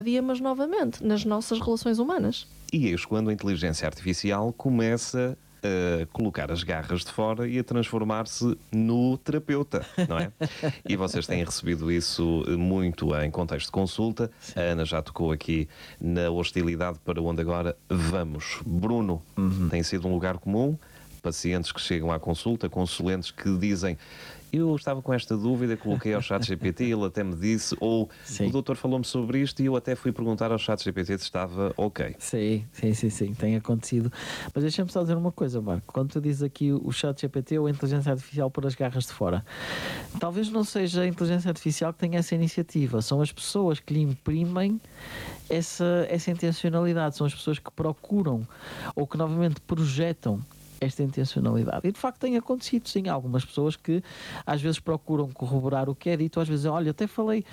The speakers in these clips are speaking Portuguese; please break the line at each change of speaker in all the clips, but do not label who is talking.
dia, mas novamente, nas nossas relações humanas.
E eis quando a inteligência artificial começa a colocar as garras de fora e a transformar-se no terapeuta, não é? E vocês têm recebido isso muito em contexto de consulta. A Ana já tocou aqui na hostilidade para onde agora vamos. Bruno, tem sido um lugar comum? Pacientes que chegam à consulta, consulentes que dizem: eu estava com esta dúvida, coloquei ao ChatGPT, ele até me disse, ou
Sim.
o doutor falou-me sobre isto e eu até fui perguntar ao ChatGPT se estava ok.
Sim, tem acontecido. Mas deixa-me só dizer uma coisa, Marco. Quando tu dizes aqui o ChatGPT ou a inteligência artificial por as garras de fora, talvez não seja a inteligência artificial que tenha essa iniciativa, são as pessoas que lhe imprimem essa intencionalidade, são as pessoas que procuram ou que novamente projetam esta intencionalidade. E de facto tem acontecido, sim, algumas pessoas que às vezes procuram corroborar o que é dito, às vezes, olha, até falei,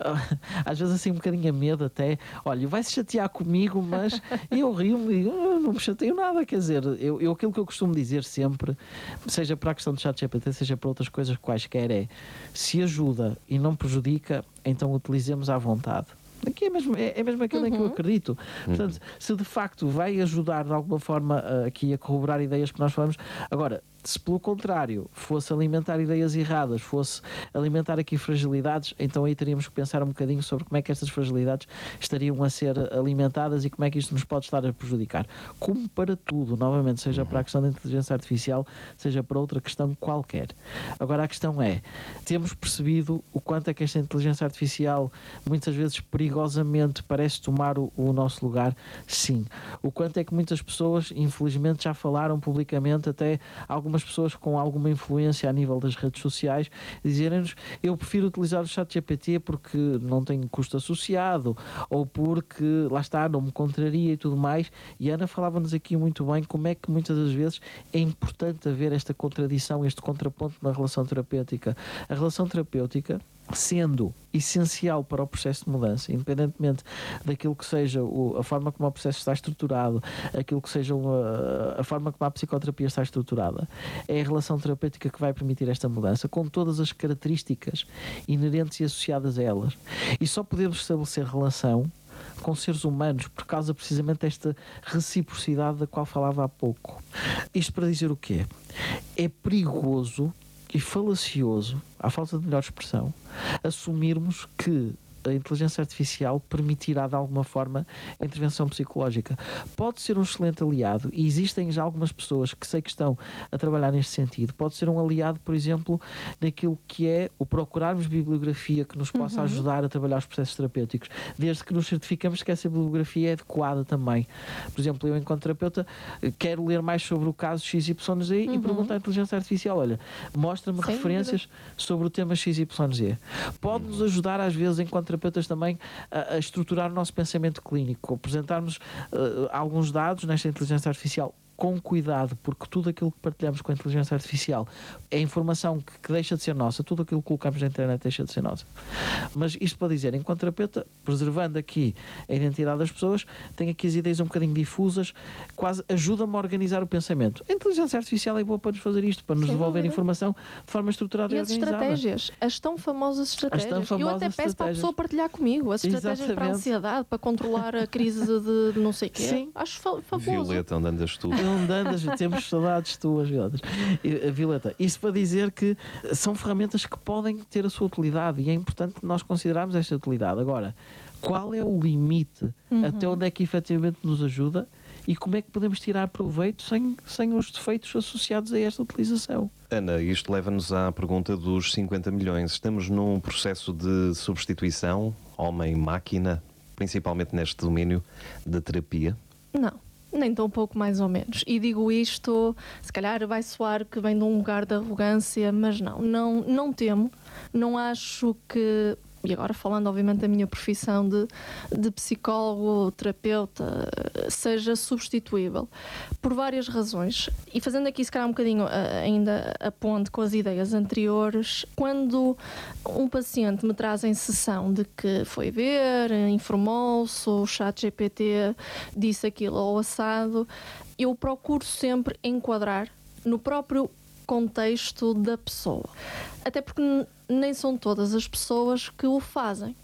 às vezes assim um bocadinho a medo até, olha, vai-se chatear comigo, mas eu rio-me e digo, não me chateio nada, quer dizer, eu aquilo que eu costumo dizer sempre, seja para a questão do ChatGPT, seja para outras coisas quaisquer, é, se ajuda e não prejudica, então utilizemos à vontade. Aqui é mesmo aquilo em que eu acredito. Portanto, se de facto vai ajudar de alguma forma aqui a corroborar ideias que nós falamos, agora, se pelo contrário fosse alimentar ideias erradas, fosse alimentar aqui fragilidades, então aí teríamos que pensar um bocadinho sobre como é que estas fragilidades estariam a ser alimentadas e como é que isto nos pode estar a prejudicar. Como para tudo, novamente, seja para a questão da inteligência artificial, seja para outra questão qualquer. Agora a questão é, temos percebido o quanto é que esta inteligência artificial muitas vezes perigosamente parece tomar o nosso lugar? Sim. O quanto é que muitas pessoas, infelizmente, já falaram publicamente, até algumas pessoas com alguma influência a nível das redes sociais, dizerem-nos, eu prefiro utilizar o ChatGPT porque não tem custo associado, ou porque, lá está, não me contraria e tudo mais. E a Ana falava-nos aqui muito bem como é que muitas das vezes é importante haver esta contradição, este contraponto na relação terapêutica. A relação terapêutica, sendo essencial para o processo de mudança, independentemente daquilo que seja a forma como o processo está estruturado, aquilo que seja a forma como a psicoterapia está estruturada, é a relação terapêutica que vai permitir esta mudança, com todas as características inerentes e associadas a elas. E só podemos estabelecer relação com seres humanos por causa precisamente desta reciprocidade da qual falava há pouco. Isto para dizer o quê? É perigoso e falacioso, à falta de melhor expressão, assumirmos que a inteligência artificial permitirá de alguma forma a intervenção psicológica. Pode ser um excelente aliado e existem já algumas pessoas que sei que estão a trabalhar neste sentido. Pode ser um aliado, por exemplo, naquilo que é o procurarmos bibliografia que nos possa ajudar a trabalhar os processos terapêuticos, desde que nos certificamos que essa bibliografia é adequada também. Por exemplo, eu enquanto terapeuta quero ler mais sobre o caso XYZ e pergunto à inteligência artificial, olha, mostra-me referências sobre o tema XYZ. Pode-nos ajudar às vezes enquanto terapeutas também a estruturar o nosso pensamento clínico, apresentarmos alguns dados nesta inteligência artificial com cuidado, porque tudo aquilo que partilhamos com a inteligência artificial é informação que deixa de ser nossa, tudo aquilo que colocamos na internet deixa de ser nossa. Mas isto para dizer, enquanto terapeuta, preservando aqui a identidade das pessoas, tenho aqui as ideias um bocadinho difusas, quase ajuda-me a organizar o pensamento. A inteligência artificial é boa para nos fazer isto, para nos devolver informação de forma estruturada e
as
organizada.
estratégias, as tão famosas estratégias. Eu até peço para a pessoa partilhar comigo as estratégias para a ansiedade, para controlar a crise de não sei o quê.
Sim.
Acho fabuloso.
Violeta, onde andas tu?
Onde andas, temos saudades tuas, Violetas. Violeta, isso para dizer que são ferramentas que podem ter a sua utilidade e é importante nós considerarmos esta utilidade. Agora, qual é o limite? Até onde é que efetivamente nos ajuda? E como é que podemos tirar proveito sem os defeitos associados a esta utilização?
Ana, isto leva-nos à pergunta dos 50 milhões. Estamos num processo de substituição homem-máquina, principalmente neste domínio da terapia?
Não. Nem tão pouco, mais ou menos. E digo isto, se calhar vai soar que vem de um lugar de arrogância, mas não temo. Não acho que... E agora falando obviamente da minha profissão de psicólogo, terapeuta, seja substituível, por várias razões. E fazendo aqui se calhar um bocadinho ainda a ponte com as ideias anteriores, quando um paciente me traz em sessão de que foi ver, informou-se, o ChatGPT disse aquilo ou assado, eu procuro sempre enquadrar no próprio contexto da pessoa. Até porque nem são todas as pessoas que o fazem.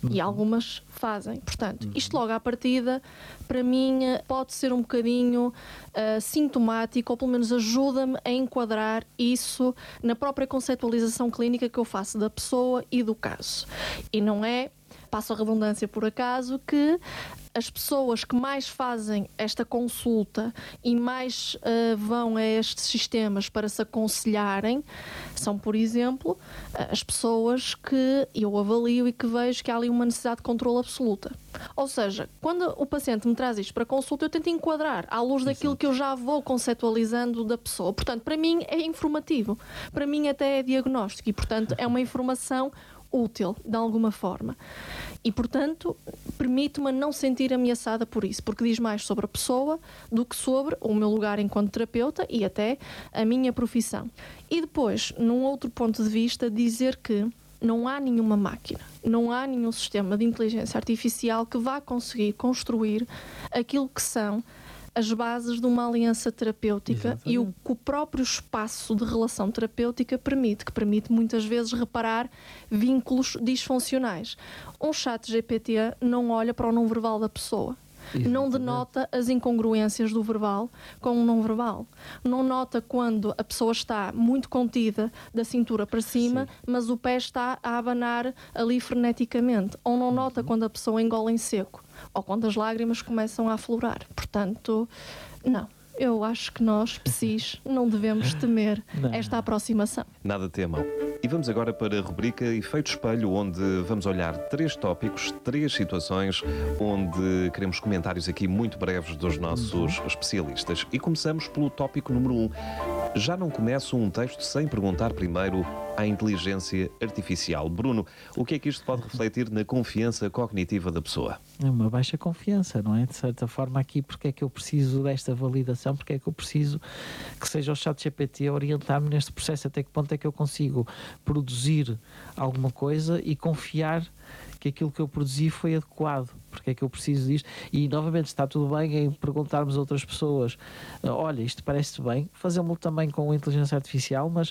E algumas fazem. Portanto, isto logo à partida, para mim, pode ser um bocadinho sintomático, ou pelo menos ajuda-me a enquadrar isso na própria conceptualização clínica que eu faço da pessoa e do caso. E não é, passo a redundância por acaso, que as pessoas que mais fazem esta consulta e mais vão a estes sistemas para se aconselharem são, por exemplo, as pessoas que eu avalio e que vejo que há ali uma necessidade de controle absoluta. Ou seja, quando o paciente me traz isto para consulta, eu tento enquadrar à luz daquilo que eu já vou conceptualizando da pessoa. Portanto, para mim é informativo, para mim até é diagnóstico e, portanto, é uma informação útil, de alguma forma. E, portanto, permite-me não sentir ameaçada por isso, porque diz mais sobre a pessoa do que sobre o meu lugar enquanto terapeuta e até a minha profissão. E depois, num outro ponto de vista, dizer que não há nenhuma máquina, não há nenhum sistema de inteligência artificial que vá conseguir construir aquilo que são as bases de uma aliança terapêutica. Exatamente. E o que o próprio espaço de relação terapêutica permite, que permite muitas vezes reparar vínculos disfuncionais. Um chat GPT não olha para o não verbal da pessoa. Exatamente. Não denota as incongruências do verbal com o não verbal. Não nota quando a pessoa está muito contida da cintura para cima, sim, mas o pé está a abanar ali freneticamente. Ou não nota quando a pessoa engole em seco, ou quando as lágrimas começam a aflorar. Portanto, não. Eu acho que nós, psis, não devemos temer esta aproximação.
Nada temam. E vamos agora para a rubrica Efeito Espelho, onde vamos olhar 3 tópicos, 3 situações, onde queremos comentários aqui muito breves dos nossos especialistas. E começamos pelo tópico número 1. Já não começo um texto sem perguntar primeiro à inteligência artificial. Bruno, o que é que isto pode refletir na confiança cognitiva da pessoa?
É uma baixa confiança, não é? De certa forma aqui, porque é que eu preciso desta validação, porque é que eu preciso que seja o ChatGPT a orientar-me neste processo, até que ponto é que eu consigo produzir alguma coisa e confiar que aquilo que eu produzi foi adequado, porque é que eu preciso disto. E novamente está tudo bem em perguntarmos a outras pessoas, olha, isto parece-te bem, fazemos-lo também com a inteligência artificial, mas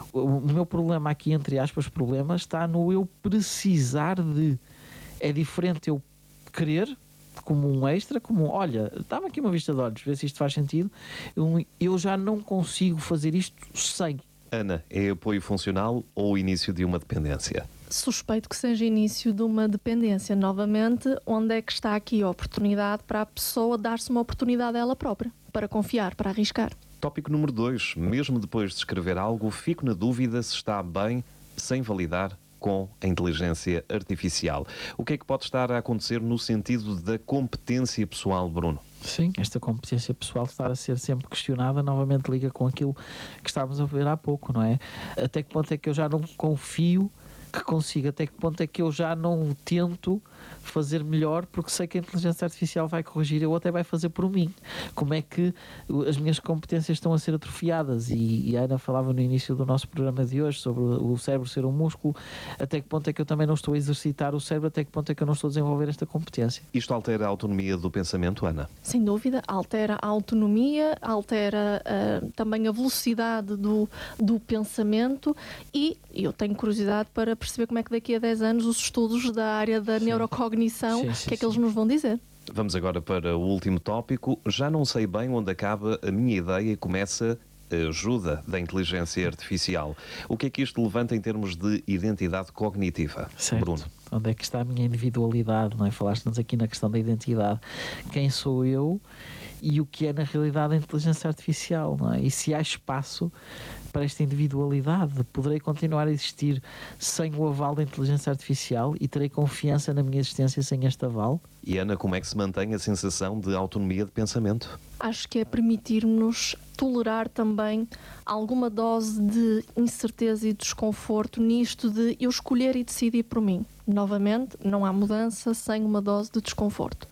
o meu problema aqui, entre aspas, problema, está no eu precisar de. É diferente eu querer, como um extra, como olha, dá-me aqui uma vista de olhos, ver se isto faz sentido. Eu já não consigo fazer isto sem.
Ana, é apoio funcional ou o início de uma dependência?
Suspeito que seja início de uma dependência. Novamente, onde é que está aqui a oportunidade para a pessoa dar-se uma oportunidade a ela própria, para confiar, para arriscar?
Tópico número 2. Mesmo depois de escrever algo, fico na dúvida se está bem sem validar com a inteligência artificial. O que é que pode estar a acontecer no sentido da competência pessoal, Bruno?
Sim, esta competência pessoal estar a ser sempre questionada, novamente liga com aquilo que estávamos a ver há pouco, não é? Até que ponto é que eu já não confio que consigo, até que ponto é que eu já não tento fazer melhor porque sei que a inteligência artificial vai corrigir ou até vai fazer por mim. Como é que as minhas competências estão a ser atrofiadas? E a Ana falava no início do nosso programa de hoje sobre o cérebro ser um músculo. Até que ponto é que eu também não estou a exercitar o cérebro? Até que ponto é que eu não estou a desenvolver esta competência?
Isto altera a autonomia do pensamento, Ana?
Sem dúvida, altera a autonomia, altera também a velocidade do pensamento e eu tenho curiosidade para perceber como é que daqui a 10 anos os estudos da área da neurocognição, o que é que eles nos vão dizer.
Vamos agora para o último tópico. Já não sei bem onde acaba a minha ideia e começa a ajuda da inteligência artificial. O que é que isto levanta em termos de identidade cognitiva,
certo.
Bruno?
Onde é que está a minha individualidade, não é? Falaste-nos aqui na questão da identidade. Quem sou eu e o que é na realidade a inteligência artificial, não é? E se há espaço para esta individualidade, poderei continuar a existir sem o aval da inteligência artificial e terei confiança na minha existência sem este aval?
E Ana, como é que se mantém a sensação de autonomia de pensamento?
Acho que é permitir-nos tolerar também alguma dose de incerteza e desconforto nisto de eu escolher e decidir por mim. Novamente, não há mudança sem uma dose de desconforto.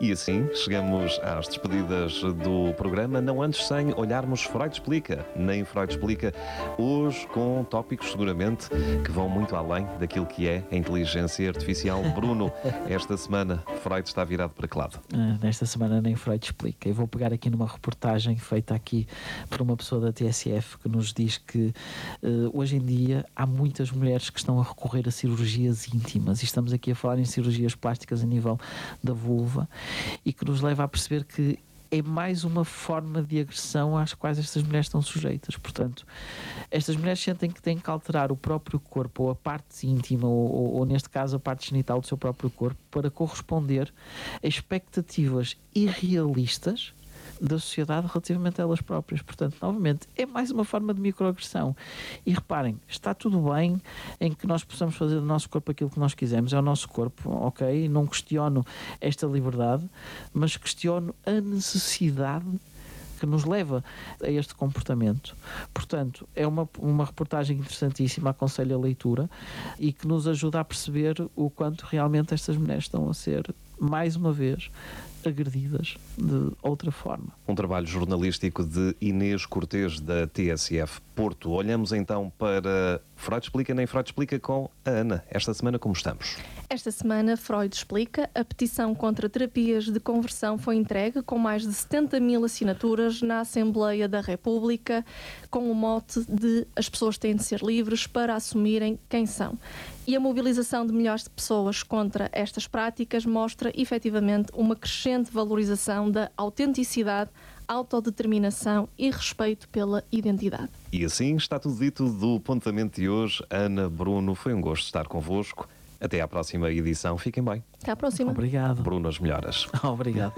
E assim chegamos às despedidas do programa, não antes sem olharmos Freud Explica. Nem Freud Explica, hoje com tópicos seguramente que vão muito além daquilo que é a inteligência artificial. Bruno, esta semana Freud está virado para que lado?
Nesta semana nem Freud explica. Eu vou pegar aqui numa reportagem feita aqui por uma pessoa da TSF que nos diz que hoje em dia há muitas mulheres que estão a recorrer a cirurgias íntimas, e estamos aqui a falar em cirurgias plásticas a nível da vulva, e que nos leva a perceber que é mais uma forma de agressão às quais estas mulheres estão sujeitas. Portanto, estas mulheres sentem que têm que alterar o próprio corpo, ou a parte íntima, ou neste caso a parte genital do seu próprio corpo, para corresponder a expectativas irrealistas da sociedade relativamente a elas próprias. Portanto, novamente, é mais uma forma de microagressão. E reparem, está tudo bem em que nós possamos fazer do nosso corpo aquilo que nós quisermos, é o nosso corpo, ok? Não questiono esta liberdade, mas questiono a necessidade que nos leva a este comportamento. Portanto, é uma reportagem interessantíssima, aconselho a leitura, e que nos ajuda a perceber o quanto realmente estas mulheres estão a ser, mais uma vez, agredidas de outra forma.
Um trabalho jornalístico de Inês Cortês, da TSF Porto. Olhamos então para Freud Explica, nem Freud Explica, com a Ana. Esta semana como estamos?
Esta semana, Freud Explica, a petição contra terapias de conversão foi entregue com mais de 70 mil assinaturas na Assembleia da República, com o mote de as pessoas têm de ser livres para assumirem quem são. E a mobilização de milhares de pessoas contra estas práticas mostra efetivamente uma crescente valorização da autenticidade, autodeterminação e respeito pela identidade.
E assim está tudo dito do Pontamento de hoje. Ana, Bruno, foi um gosto estar convosco. Até à próxima edição. Fiquem bem.
Até à próxima.
Obrigado.
Bruno, as melhoras.
Obrigado.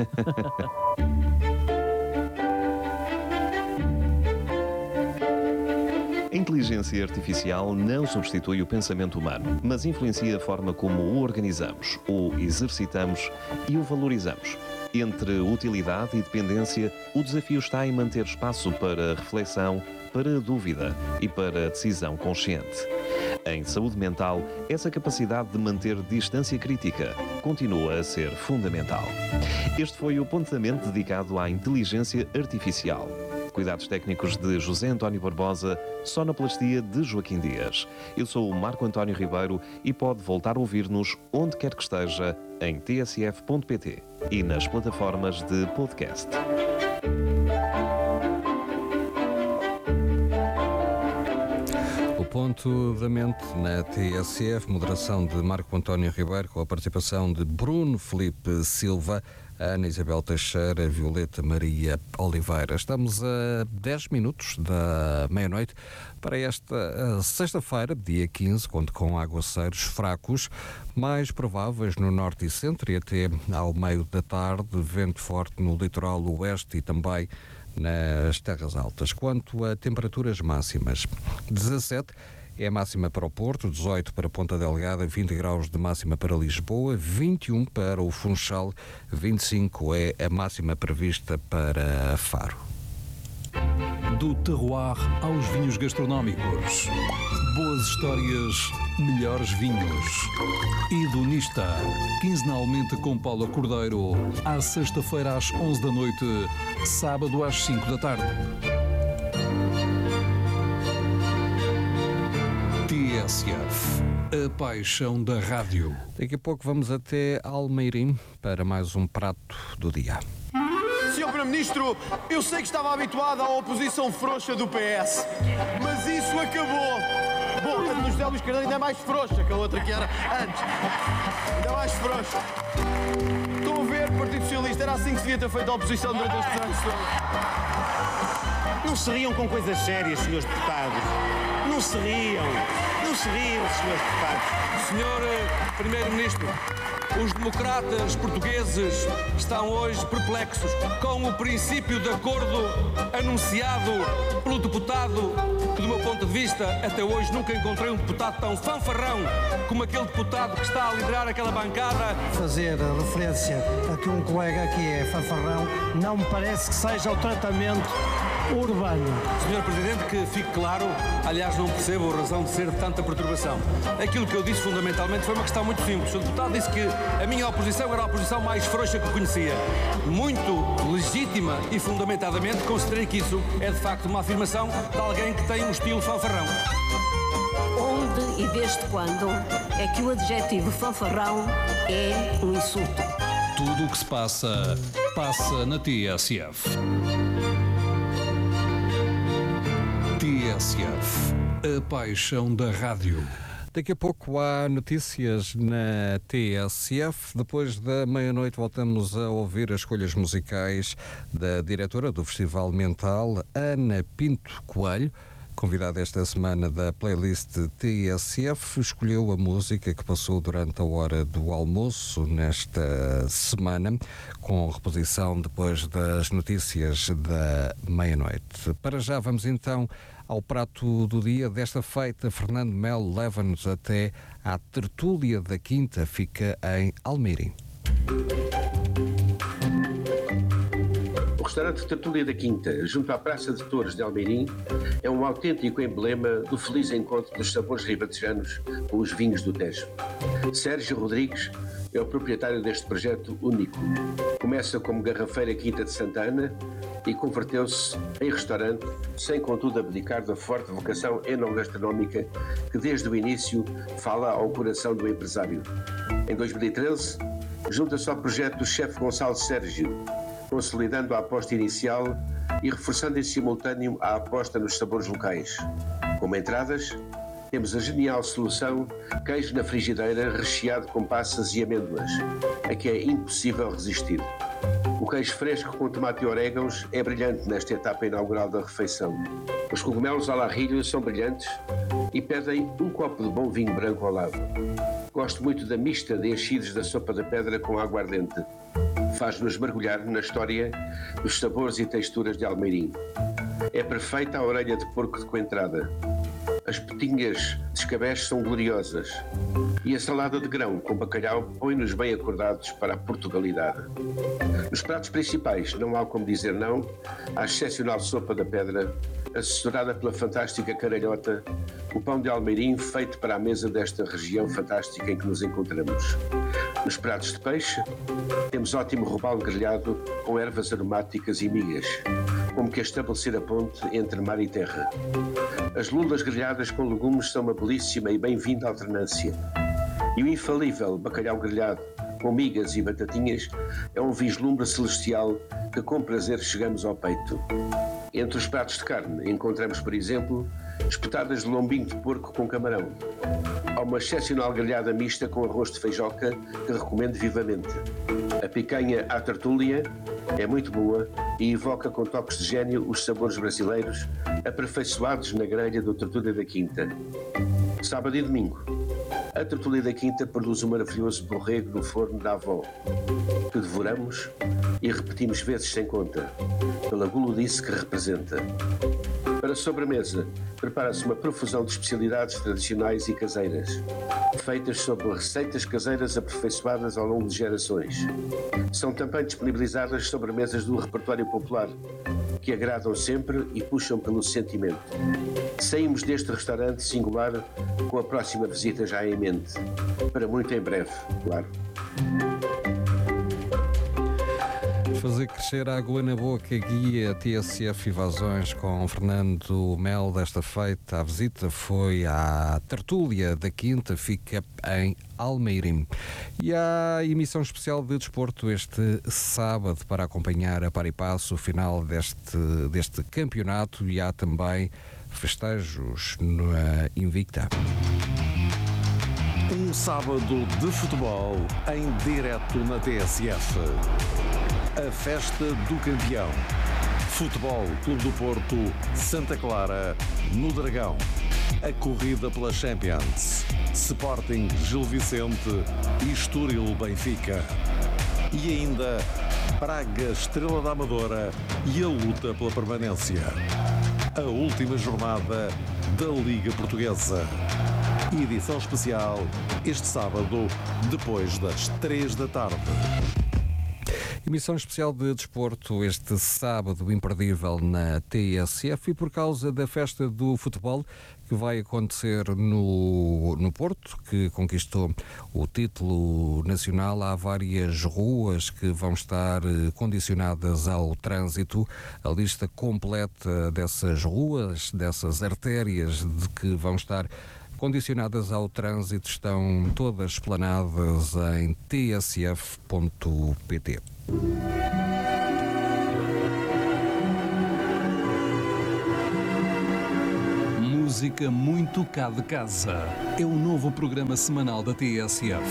A inteligência artificial não substitui o pensamento humano, mas influencia a forma como o organizamos, o exercitamos e o valorizamos. Entre utilidade e dependência, o desafio está em manter espaço para reflexão, para dúvida e para decisão consciente. Em saúde mental, essa capacidade de manter distância crítica continua a ser fundamental. Este foi o Pontamento dedicado à inteligência artificial. Cuidados técnicos de José António Barbosa, sonoplastia de Joaquim Dias. Eu sou o Marco António Ribeiro e pode voltar a ouvir-nos onde quer que esteja em tsf.pt e nas plataformas de podcast.
O Ponto da Mente na TSF, moderação de Marco António Ribeiro, com a participação de Bruno Felipe Silva, Ana Isabel Teixeira, Violeta Maria Oliveira. Estamos a 10 minutos da meia-noite para esta sexta-feira, dia 15, conto com aguaceiros fracos, mais prováveis no norte e centro e até ao meio da tarde, vento forte no litoral oeste e também nas terras altas. Quanto a temperaturas máximas, 17 é a máxima para o Porto, 18 para Ponta Delgada, 20 graus de máxima para Lisboa, 21 para o Funchal, 25 é a máxima prevista para Faro.
Do terroir aos vinhos gastronómicos. Boas histórias, melhores vinhos. Hedonista, quinzenalmente com Paula Cordeiro, à sexta-feira às 11 da noite, sábado às 5 da tarde. TSF, a paixão da rádio.
Daqui a pouco vamos até Almeirim para mais um prato do dia.
Sr. Primeiro-Ministro, eu sei que estava habituado à oposição frouxa do PS, mas isso acabou. Bom, a do José Luís Carneiro ainda é mais frouxa que a outra que era antes. Ainda mais frouxa. Estão a ver, Partido Socialista, era assim que se devia ter feito a oposição durante estes anos todos.
Não se riam com coisas sérias, senhores deputados. Não se riam. Não se riam, senhores deputados.
Senhor Primeiro-Ministro, os democratas portugueses estão hoje perplexos com o princípio de acordo anunciado pelo deputado que, do meu ponto de vista, até hoje nunca encontrei um deputado tão fanfarrão como aquele deputado que está a liderar aquela bancada.
Fazer referência a que um colega aqui é fanfarrão não me parece que seja o tratamento urbano.
Senhor Presidente, que fique claro, aliás, não percebo a razão de ser de tanta perturbação. Aquilo que eu disse fundamentalmente foi uma questão muito simples. O deputado disse que a minha oposição era a oposição mais frouxa que conhecia. Muito legítima e fundamentadamente considerei que isso é de facto uma afirmação de alguém que tem um estilo fanfarrão.
Onde e desde quando é que o adjetivo fanfarrão é um insulto?
Tudo o que se passa, passa na TSF. TSF, a paixão da rádio.
Daqui a pouco há notícias na TSF. Depois da meia-noite voltamos a ouvir as escolhas musicais da diretora do Festival Mental, Ana Pinto Coelho. Convidada esta semana da playlist TSF, escolheu a música que passou durante a hora do almoço nesta semana, com reposição depois das notícias da meia-noite. Para já vamos então ao prato do dia. Desta feita, Fernando Melo leva-nos até à tertúlia da Quinta, fica em Almeirim.
O restaurante Tertúlia da Quinta, junto à Praça de Touros de Almeirim, é um autêntico emblema do feliz encontro dos sabores ribatejanos com os vinhos do Tejo. Sérgio Rodrigues é o proprietário deste projeto único. Começa como garrafeira Quinta de Santa Ana e converteu-se em restaurante, sem contudo abdicar da forte vocação enogastronómica que desde o início fala ao coração do empresário. Em 2013, junta-se ao projeto do chefe Gonçalo Sérgio, consolidando a aposta inicial e reforçando em simultâneo a aposta nos sabores locais. Como entradas, temos a genial solução queijo na frigideira recheado com passas e amêndoas, a que é impossível resistir. O queijo fresco com tomate e orégãos é brilhante nesta etapa inaugural da refeição. Os cogumelos à larrilho são brilhantes e pedem um copo de bom vinho branco ao lado. Gosto muito da mista de enchidos da sopa da pedra com aguardente. Faz-nos mergulhar na história dos sabores e texturas de Almeirim. É perfeita a orelha de porco de coentrada. As petinhas de escabeche são gloriosas. E a salada de grão com bacalhau põe-nos bem acordados para a Portugalidade. Nos pratos principais não há como dizer não à excepcional sopa da pedra, assessorada pela fantástica caralhota, o pão de Almeirim feito para a mesa desta região fantástica em que nos encontramos. Nos pratos de peixe, temos ótimo robalo grelhado com ervas aromáticas e migas, como que a estabelecer a ponte entre mar e terra. As lulas grelhadas com legumes são uma belíssima e bem-vinda alternância. E o infalível bacalhau grelhado com migas e batatinhas é um vislumbre celestial que com prazer chegamos ao peito. Entre os pratos de carne encontramos, por exemplo, espetadas de lombinho de porco com camarão. Há uma excepcional grelhada mista com arroz de feijoca que recomendo vivamente. A picanha à tertúlia é muito boa e evoca com toques de gênio os sabores brasileiros aperfeiçoados na grelha do Tertúlia da Quinta. Sábado e domingo, a Tertúlia da Quinta produz um maravilhoso borrego no forno da avó, que devoramos e repetimos vezes sem conta, pela gulodice que representa. Para a sobremesa, prepara-se uma profusão de especialidades tradicionais e caseiras, feitas sob receitas caseiras aperfeiçoadas ao longo de gerações. São também disponibilizadas sobremesas do repertório popular, que agradam sempre e puxam pelo sentimento. Saímos deste restaurante singular com a próxima visita já em mente. Para muito em breve, claro.
Fazer crescer a água na boca, guia TSF Invasões com Fernando Melo. Desta feita, a visita foi à Tertúlia da Quinta, fica em Almeirim. E há emissão especial de desporto este sábado para acompanhar a par e passo o final deste campeonato, e há também festejos na Invicta.
Um sábado de futebol em direto na TSF. A festa do campeão. Futebol Clube do Porto, Santa Clara, no Dragão. A corrida pela Champions. Sporting Gil Vicente e Estoril Benfica. E ainda Braga Estrela da Amadora e a luta pela permanência. A última jornada da Liga Portuguesa. Edição especial este sábado, depois das 3 da tarde.
Emissão especial de desporto este sábado imperdível na TSF e por causa da festa do futebol que vai acontecer no Porto, que conquistou o título nacional. Há várias ruas que vão estar condicionadas ao trânsito. A lista completa dessas ruas, dessas artérias de que vão estar condicionadas ao trânsito, estão todas explanadas em tsf.pt.
Música muito cá de casa. É o novo programa semanal da TSF.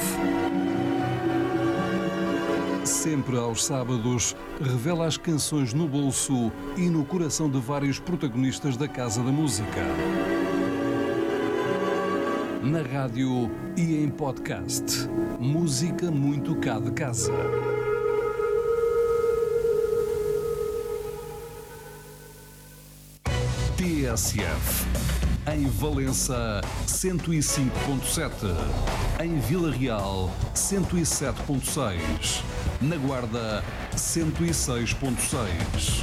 Sempre aos sábados, revela as canções no bolso e no coração de vários protagonistas da Casa da Música. Na rádio e em podcast. Música muito cá de casa. TSF. Em Valença, 105.7. Em Vila Real, 107.6. Na Guarda, 106.6.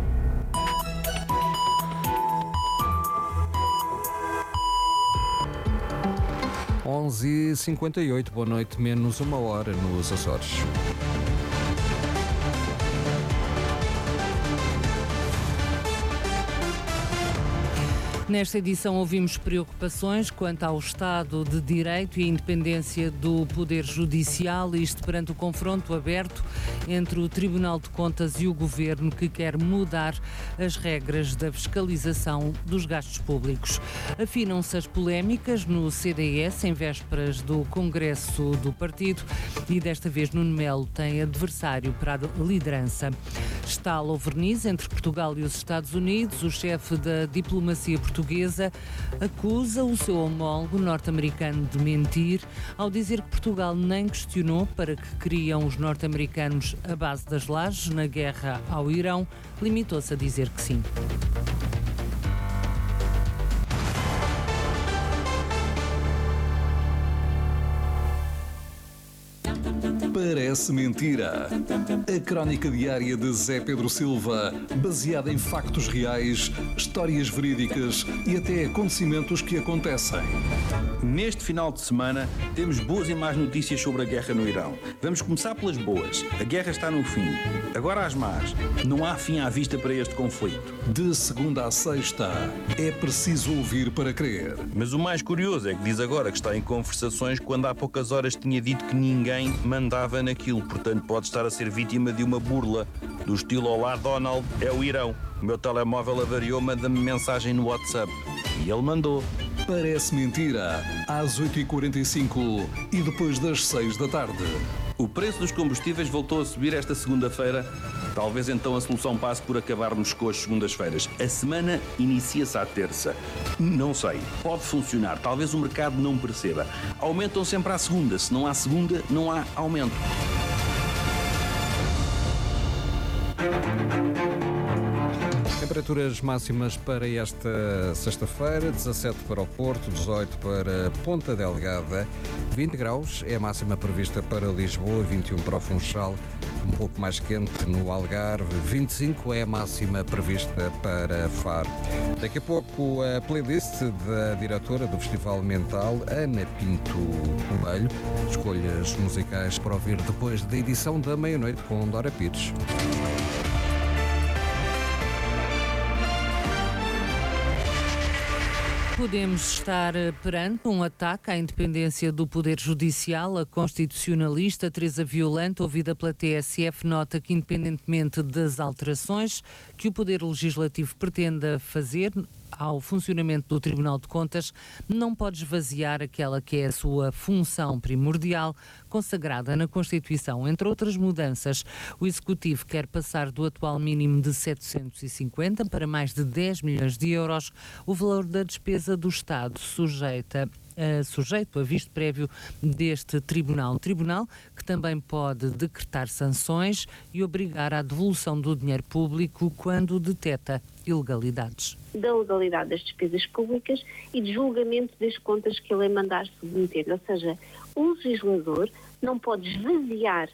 Onze e 58, boa noite, menos uma hora nos Açores.
Nesta edição ouvimos preocupações quanto ao Estado de Direito e a independência do Poder Judicial, isto perante o confronto aberto entre o Tribunal de Contas e o Governo, que quer mudar as regras da fiscalização dos gastos públicos. Afinam-se as polémicas no CDS em vésperas do Congresso do Partido e desta vez Nuno Melo tem adversário para a liderança. Estala o verniz entre Portugal e os Estados Unidos. O chefe da diplomacia portuguesa acusa o seu homólogo norte-americano de mentir ao dizer que Portugal nem questionou para que queriam os norte-americanos a base das lajes na guerra ao Irão, limitou-se a dizer que sim.
Parece mentira. A crónica diária de Zé Pedro Silva, baseada em factos reais, histórias verídicas e até acontecimentos que acontecem.
Neste final de semana temos boas e más notícias sobre a guerra no Irão. Vamos começar pelas boas. A guerra está no fim. Agora as más. Não há fim à vista para este conflito.
De segunda a sexta, é preciso ouvir para crer.
Mas o mais curioso é que diz agora que está em conversações quando há poucas horas tinha dito que ninguém mandava naquilo. Portanto, pode estar a ser vítima de uma burla do estilo "Olá, Donald, é o Irão. O meu telemóvel avariou, manda-me mensagem no WhatsApp." E ele mandou.
Parece mentira. Às 8h45 e depois das 6 da tarde.
O preço dos combustíveis voltou a subir esta segunda-feira. Talvez então a solução passe por acabarmos com as segundas-feiras. A semana inicia-se à terça. Não sei. Pode funcionar. Talvez o mercado não perceba. Aumentam sempre à segunda. Se não há segunda, não há aumento.
Temperaturas máximas para esta sexta-feira: 17 para o Porto, 18 para Ponta Delgada, 20 graus é a máxima prevista para Lisboa, 21 para o Funchal, um pouco mais quente no Algarve, 25 é a máxima prevista para Faro. Daqui a pouco a playlist da diretora do Festival Mental, Ana Pinto Coelho, escolhas musicais para ouvir depois da edição da meia-noite com Dora Pires.
Podemos estar perante um ataque à independência do Poder Judicial. A constitucionalista Teresa Violante, ouvida pela TSF, nota que, independentemente das alterações que o Poder Legislativo pretenda fazer ao funcionamento do Tribunal de Contas, não pode esvaziar aquela que é a sua função primordial, consagrada na Constituição. Entre outras mudanças, o Executivo quer passar do atual mínimo de 750 para mais de 10 milhões de euros o valor da despesa do Estado sujeito a visto prévio deste tribunal. Um tribunal que também pode decretar sanções e obrigar à devolução do dinheiro público quando deteta ilegalidades.
Da legalidade das despesas públicas e de julgamento das contas que ele é mandar submeter. Ou seja, o legislador não pode esvaziar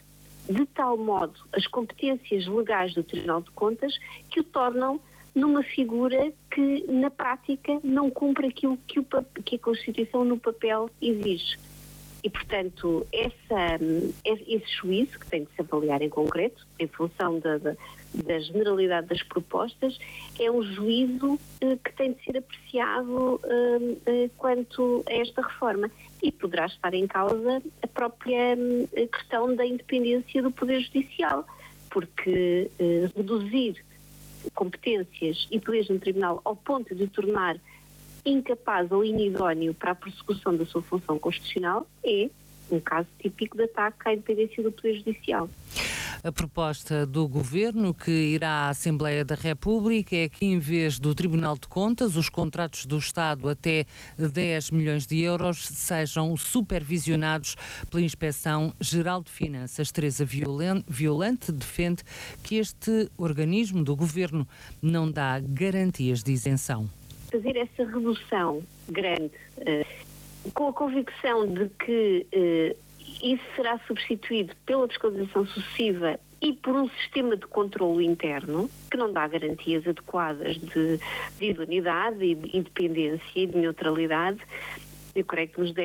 de tal modo as competências legais do Tribunal de Contas que o tornam numa figura que, na prática, não cumpre aquilo que a Constituição no papel exige. E, portanto, esse juízo, que tem que se avaliar em concreto, em função da generalidade das propostas, é um juízo que tem de ser apreciado quanto a esta reforma. E poderá estar em causa a própria questão da independência do Poder Judicial, porque reduzir competências e poderes no Tribunal ao ponto de tornar incapaz ou inidóneo para a prossecução da sua função constitucional é um caso típico de ataque à independência do Poder Judicial.
A proposta do Governo que irá à Assembleia da República é que, em vez do Tribunal de Contas, os contratos do Estado até 10 milhões de euros sejam supervisionados pela Inspeção-Geral de Finanças. Teresa Violante defende que este organismo do Governo não dá garantias de isenção.
Fazer essa redução grande, com a convicção de que isso será substituído pela fiscalização sucessiva e por um sistema de controlo interno que não dá garantias adequadas de idoneidade e de independência e de neutralidade, eu creio que nos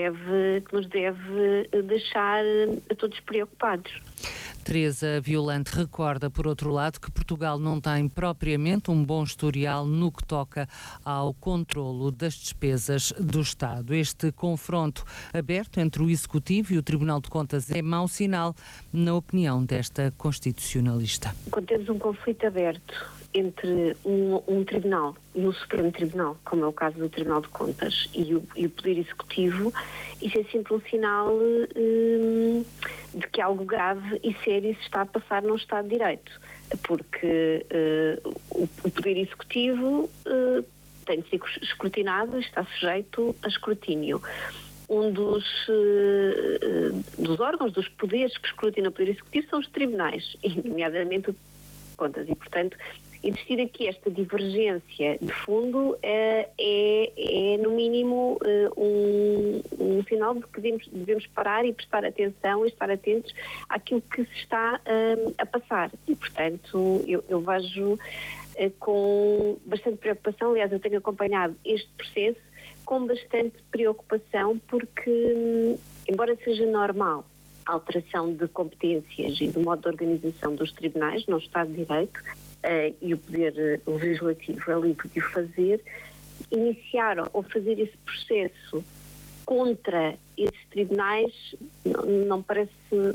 deve deixar a todos preocupados.
Teresa Violante recorda, por outro lado, que Portugal não tem propriamente um bom historial no que toca ao controlo das despesas do Estado. Este confronto aberto entre o Executivo e o Tribunal de Contas é mau sinal, na opinião desta constitucionalista.
Quando temos um conflito aberto entre um tribunal e um Supremo Tribunal, como é o caso do Tribunal de Contas, e o Poder Executivo, isso é sempre um sinal de que algo grave e sério se está a passar num Estado de Direito, porque o Poder Executivo tem de ser escrutinado e está sujeito a escrutínio. Um dos órgãos, dos poderes que escrutinam o Poder Executivo são os tribunais, nomeadamente o Tribunal de Contas, e, portanto, existir aqui esta divergência de fundo é no mínimo um sinal de que devemos parar e prestar atenção e estar atentos àquilo que se está a passar. E, portanto, eu vejo com bastante preocupação, aliás, eu tenho acompanhado este processo com bastante preocupação porque, embora seja normal a alteração de competências e do modo de organização dos tribunais no Estado de Direito, e o Poder Legislativo é livre de o fazer, iniciar ou fazer esse processo contra esses tribunais não parece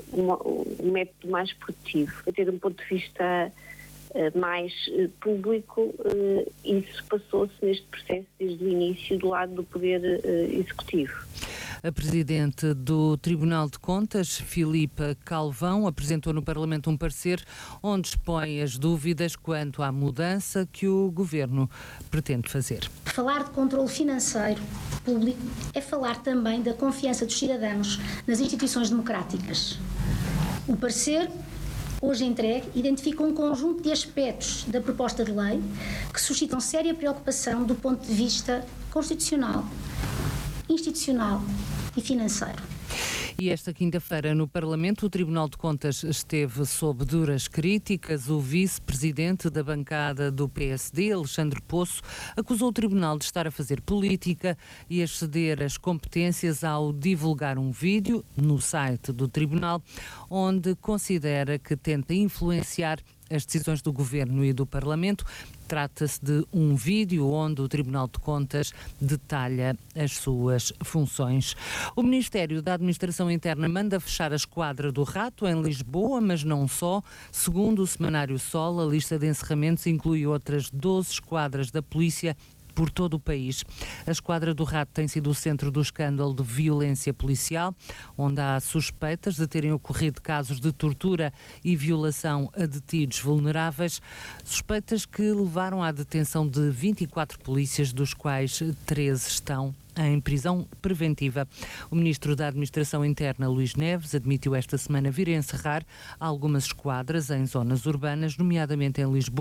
um método mais produtivo. A ter um ponto de vista mais público, isso passou-se neste processo desde o início do lado do Poder Executivo.
A Presidente do Tribunal de Contas, Filipa Calvão, apresentou no Parlamento um parecer onde expõe as dúvidas quanto à mudança que o Governo pretende fazer.
Falar de controle financeiro público é falar também da confiança dos cidadãos nas instituições democráticas. O parecer, hoje entregue, identifica um conjunto de aspectos da proposta de lei que suscitam séria preocupação do ponto de vista constitucional, institucional e financeiro.
E esta quinta-feira no Parlamento o Tribunal de Contas esteve sob duras críticas. O vice-presidente da bancada do PSD, Alexandre Poço, acusou o Tribunal de estar a fazer política e a ceder as competências ao divulgar um vídeo no site do Tribunal, onde considera que tenta influenciar as decisões do Governo e do Parlamento. Trata-se de um vídeo onde o Tribunal de Contas detalha as suas funções. O Ministério da Administração Interna manda fechar a Esquadra do Rato em Lisboa, mas não só. Segundo o Semanário Sol, a lista de encerramentos inclui outras 12 esquadras da Polícia por todo o país. A Esquadra do Rato tem sido o centro do escândalo de violência policial, onde há suspeitas de terem ocorrido casos de tortura e violação a detidos vulneráveis, suspeitas que levaram à detenção de 24 polícias, dos quais 13 estão em prisão preventiva. O Ministro da Administração Interna, Luís Neves, admitiu esta semana vir a encerrar algumas esquadras em zonas urbanas, nomeadamente em Lisboa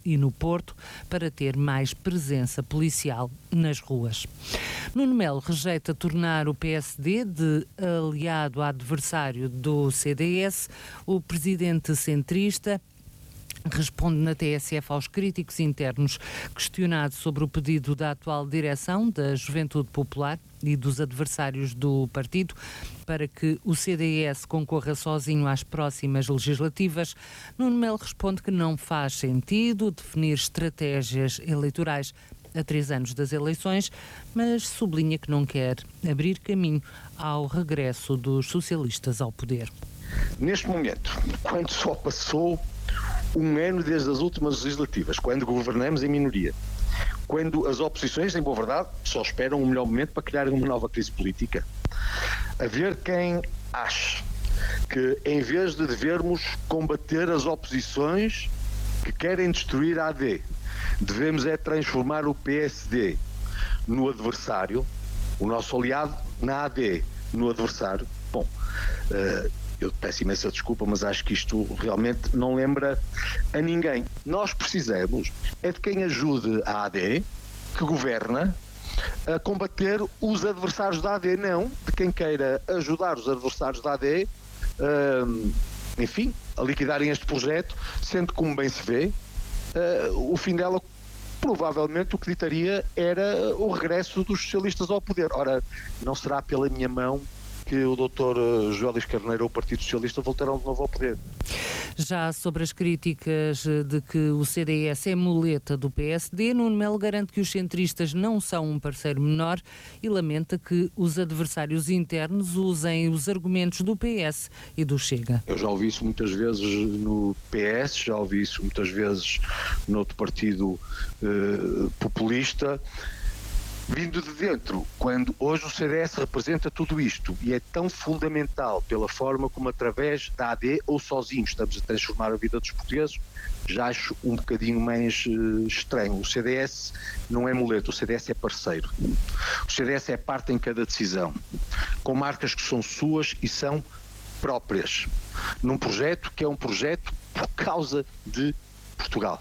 e no Porto para ter mais presença policial nas ruas. Nuno Melo rejeita tornar o PSD de aliado adversário do CDS. O presidente centrista responde na TSF aos críticos internos, questionado sobre o pedido da atual direção da Juventude Popular e dos adversários do partido para que o CDS concorra sozinho às próximas legislativas. Nuno Melo responde que não faz sentido definir estratégias eleitorais a 3 anos das eleições, mas sublinha que não quer abrir caminho ao regresso dos socialistas ao poder.
Neste momento, quando só passou um ano desde as últimas legislativas, quando governamos em minoria, quando as oposições, em boa verdade, só esperam um melhor momento para criar uma nova crise política, haver quem ache que, em vez de devermos combater as oposições que querem destruir a AD, devemos é transformar o PSD no adversário, o nosso aliado na AD no adversário. Bom, eu peço imensa desculpa, mas acho que isto realmente não lembra a ninguém. Nós precisamos é de quem ajude a AD, que governa, a combater os adversários da AD, não de quem queira ajudar os adversários da AD, enfim, a liquidarem este projeto, sendo que, como bem se vê, o fim dela provavelmente o que ditaria era o regresso dos socialistas ao poder. Ora, não será pela minha mão que o Dr. José Luís Carneiro ou o Partido Socialista voltarão de novo ao poder.
Já sobre as críticas de que o CDS é muleta do PSD, Nuno Melo garante que os centristas não são um parceiro menor e lamenta que os adversários internos usem os argumentos do PS e do Chega.
Eu já ouvi isso muitas vezes no PS, já ouvi isso muitas vezes noutro partido populista, vindo de dentro, quando hoje o CDS representa tudo isto e é tão fundamental pela forma como através da AD ou sozinho estamos a transformar a vida dos portugueses, já acho um bocadinho mais estranho. O CDS não é muleta, o CDS é parceiro. O CDS é parte em cada decisão, com marcas que são suas e são próprias, num projeto que é um projeto por causa de Portugal,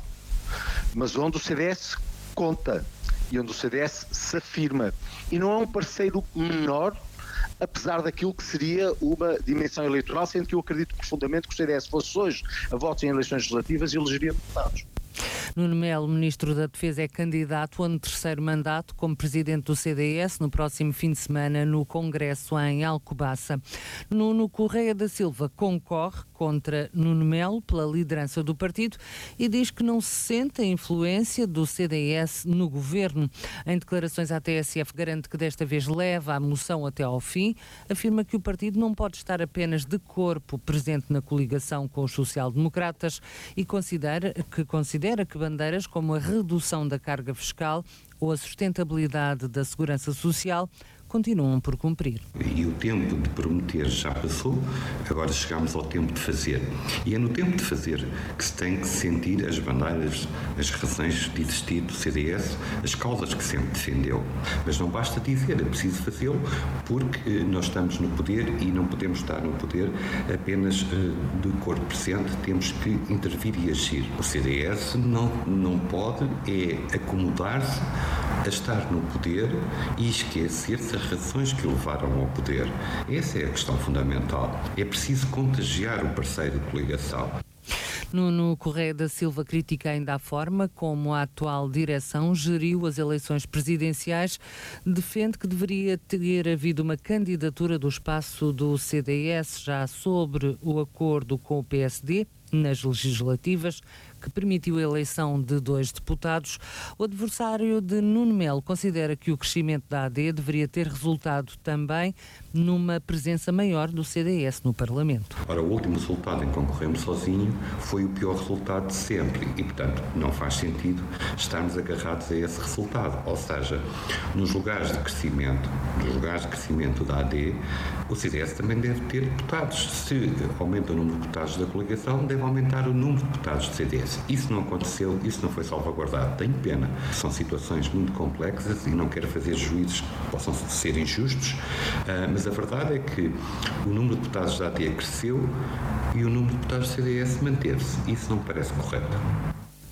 mas onde o CDS conta e onde o CDS se afirma e não é um parceiro menor, apesar daquilo que seria uma dimensão eleitoral, sendo que eu acredito profundamente que o CDS fosse hoje a votos em eleições legislativas e elegeria deputados.
Nuno Melo, Ministro da Defesa, é candidato a um 3º mandato como Presidente do CDS no próximo fim de semana no Congresso em Alcobaça. Nuno Correia da Silva concorre contra Nuno Melo pela liderança do partido e diz que não se sente a influência do CDS no governo. Em declarações à TSF, garante que desta vez leva a moção até ao fim, afirma que o partido não pode estar apenas de corpo presente na coligação com os social-democratas e considera que bandeiras como a redução da carga fiscal ou a sustentabilidade da segurança social continuam por cumprir.
E o tempo de prometer já passou, agora chegamos ao tempo de fazer. E é no tempo de fazer que se tem que sentir as bandeiras, as razões de existir do CDS, as causas que sempre defendeu. Mas não basta dizer, é preciso fazê-lo, porque nós estamos no poder e não podemos estar no poder apenas de corpo presente, temos que intervir e agir. O CDS não pode acomodar-se a estar no poder e esquecer-se as razões que o levaram ao poder. Essa é a questão fundamental. É preciso contagiar o parceiro de coligação.
Nuno Correia da Silva critica ainda a forma como a atual direção geriu as eleições presidenciais. Defende que deveria ter havido uma candidatura do espaço do CDS já sobre o acordo com o PSD nas legislativas, que permitiu a eleição de 2 deputados. O adversário de Nuno Melo considera que o crescimento da AD deveria ter resultado também numa presença maior do CDS no Parlamento.
Ora, o último resultado em que concorremos sozinho foi o pior resultado de sempre e, portanto, não faz sentido estarmos agarrados a esse resultado. Ou seja, nos lugares de crescimento da AD, o CDS também deve ter deputados. Se aumenta o número de deputados da coligação, deve aumentar o número de deputados do CDS. Isso não aconteceu, isso não foi salvaguardado. Tenho pena. São situações muito complexas e não quero fazer juízos que possam ser injustos, mas a verdade é que o número de deputados da AD cresceu e o número de deputados do CDS manteve-se. Isso não me parece correto.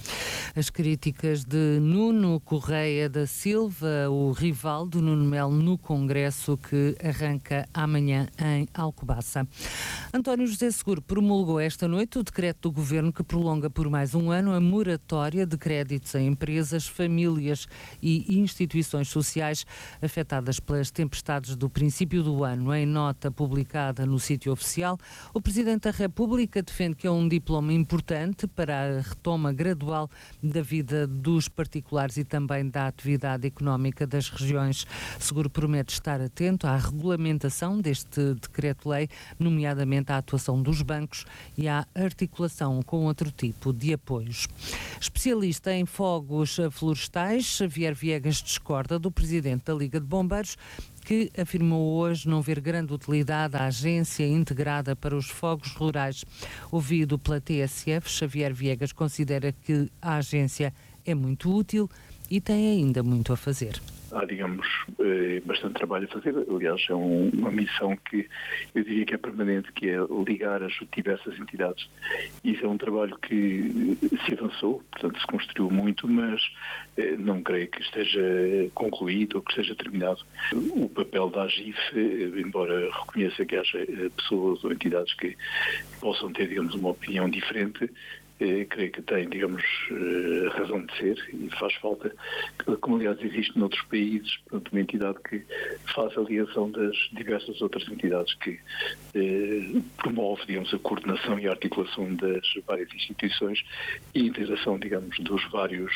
As críticas de Nuno Correia da Silva, o rival do Nuno Melo no Congresso, que arranca amanhã em Alcobaça. António José Seguro promulgou esta noite o decreto do Governo que prolonga por mais um ano a moratória de créditos a empresas, famílias e instituições sociais afetadas pelas tempestades do princípio do ano. Em nota publicada no sítio oficial, o Presidente da República defende que é um diploma importante para a retoma gradual da vida dos particulares e também da atividade económica das regiões. Seguro promete estar atento à regulamentação deste decreto-lei, nomeadamente à atuação dos bancos e à articulação com outro tipo de apoios. Especialista em fogos florestais, Xavier Viegas discorda do Presidente da Liga de Bombeiros, que afirmou hoje não ver grande utilidade à agência integrada para os fogos rurais. Ouvido pela TSF, Xavier Viegas considera que a agência é muito útil e tem ainda muito a fazer.
Há, digamos, bastante trabalho a fazer. Aliás, é uma missão que eu diria que é permanente, que é ligar as diversas entidades. Isso é um trabalho que se avançou, portanto se construiu muito, mas não creio que esteja concluído ou que esteja terminado. O papel da AGIF, embora reconheça que haja pessoas ou entidades que possam ter, digamos, uma opinião diferente, creio que tem, digamos, razão de ser e faz falta, como aliás existe noutros países, portanto, uma entidade que faz a ligação das diversas outras entidades que promove, digamos, a coordenação e a articulação das várias instituições e a integração, digamos, dos vários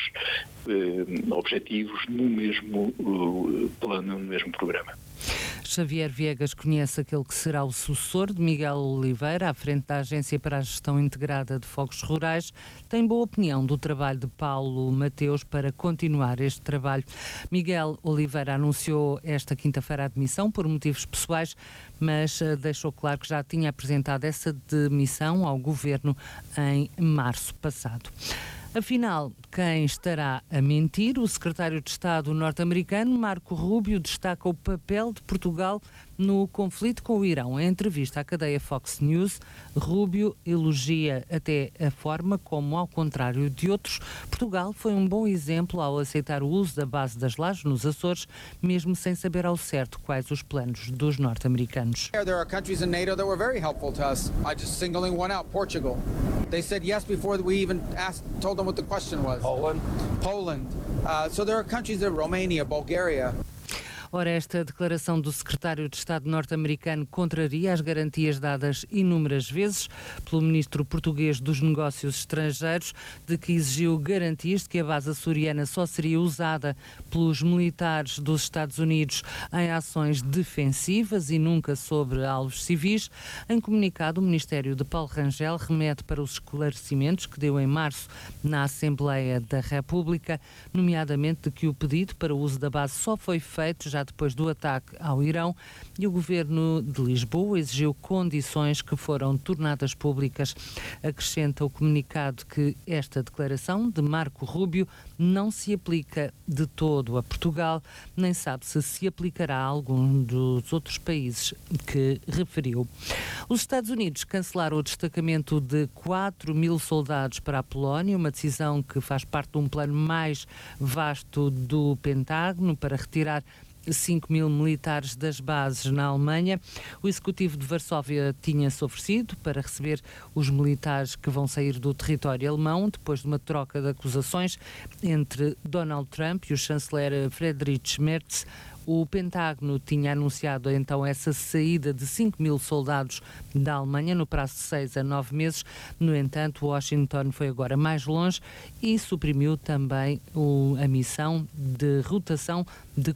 objetivos no mesmo plano, no mesmo programa.
Xavier Viegas conhece aquele que será o sucessor de Miguel Oliveira, à frente da Agência para a Gestão Integrada de Fogos Rurais. Tem boa opinião do trabalho de Paulo Mateus para continuar este trabalho. Miguel Oliveira anunciou esta quinta-feira a demissão por motivos pessoais, mas deixou claro que já tinha apresentado essa demissão ao Governo em março passado. Afinal, quem estará a mentir? O secretário de Estado norte-americano, Marco Rubio, destaca o papel de Portugal no conflito com o Irão. Em entrevista à cadeia Fox News, Rubio elogia até a forma como, ao contrário de outros, Portugal foi um bom exemplo ao aceitar o uso da base das Lajes nos Açores, mesmo sem saber ao certo quais os planos dos norte-americanos.
There are countries in NATO that were very helpful to us. I just singling one out, Portugal. They said yes before we even told them what the question was. Poland. So there are countries that Romania, Bulgaria.
Ora, esta declaração do secretário de Estado norte-americano contraria as garantias dadas inúmeras vezes pelo ministro português dos Negócios Estrangeiros, de que exigiu garantias de que a base açoriana só seria usada pelos militares dos Estados Unidos em ações defensivas e nunca sobre alvos civis. Em comunicado, o Ministério de Paulo Rangel remete para os esclarecimentos que deu em março na Assembleia da República, nomeadamente de que o pedido para o uso da base só foi feito já depois do ataque ao Irão, e o Governo de Lisboa exigiu condições que foram tornadas públicas. Acrescenta o comunicado que esta declaração de Marco Rubio não se aplica de todo a Portugal, nem sabe se aplicará a algum dos outros países que referiu. Os Estados Unidos cancelaram o destacamento de 4.000 soldados para a Polónia, uma decisão que faz parte de um plano mais vasto do Pentágono para retirar 5.000 militares das bases na Alemanha. O executivo de Varsóvia tinha-se oferecido para receber os militares que vão sair do território alemão depois de uma troca de acusações entre Donald Trump e o chanceler Friedrich Merz. O Pentágono tinha anunciado então essa saída de 5.000 soldados da Alemanha no prazo de 6 a 9 meses. No entanto, Washington foi agora mais longe e suprimiu também a missão de rotação de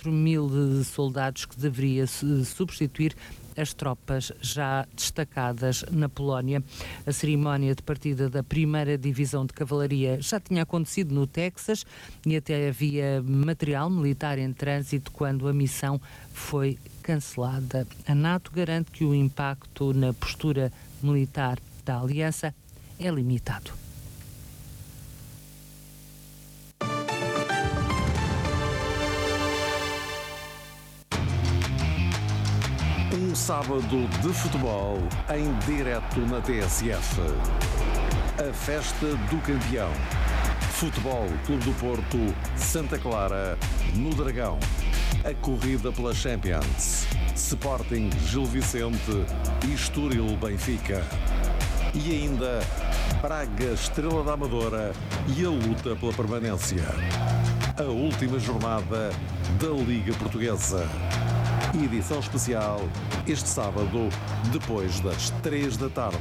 4.000 soldados que deveria substituir as tropas já destacadas na Polónia. A cerimónia de partida da primeira divisão de cavalaria já tinha acontecido no Texas e até havia material militar em trânsito quando a missão foi cancelada. A NATO garante que o impacto na postura militar da aliança é limitado.
Um sábado de futebol em direto na TSF. A festa do campeão.
Futebol Clube do Porto, Santa Clara, no Dragão. A corrida pela Champions. Sporting, Gil Vicente e Estoril, Benfica. E ainda Braga, Estrela da Amadora e a luta pela permanência. A última jornada da Liga Portuguesa. Edição especial este sábado, depois das 3 da tarde.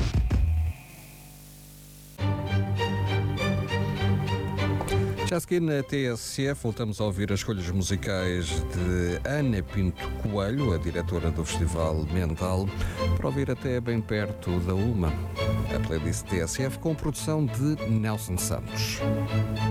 Já a seguir na TSF voltamos a ouvir as escolhas musicais de Ana Pinto Coelho, a diretora do Festival Mental, para ouvir até bem perto da 1. A playlist TSF com produção de Nelson Santos.